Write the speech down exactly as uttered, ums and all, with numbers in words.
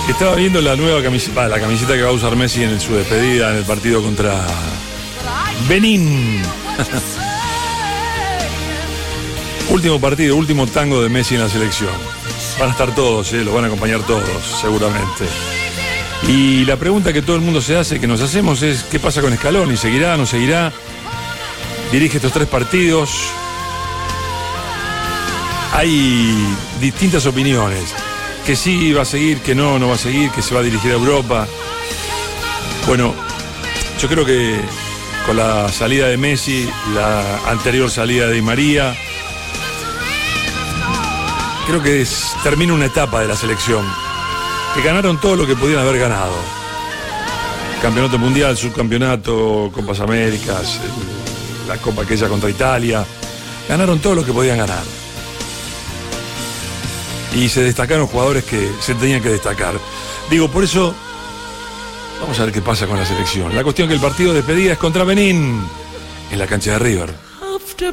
Estaba viendo la nueva camiseta, la camiseta que va a usar Messi en su despedida en el partido contra Benín. Último partido, último tango de Messi en la selección. Van a estar todos, ¿eh? Los van a acompañar todos, seguramente. Y la pregunta que todo el mundo se hace, que nos hacemos, es ¿qué pasa con Scaloni? ¿Seguirá, no seguirá? Dirige estos tres partidos. Hay distintas opiniones. Que sí va a seguir, que no, no va a seguir, que se va a dirigir a Europa. Bueno, yo creo que con la salida de Messi, la anterior salida de Di María, creo que es, termina una etapa de la selección. Que ganaron todo lo que podían haber ganado. Campeonato mundial, subcampeonato, Copas Américas, la Copa aquella contra Italia. Ganaron todo lo que podían ganar. Y se destacaron jugadores que se tenían que destacar. Digo, por eso, vamos a ver qué pasa con la selección. La cuestión que el partido de despedida es contra Benín, en la cancha de River.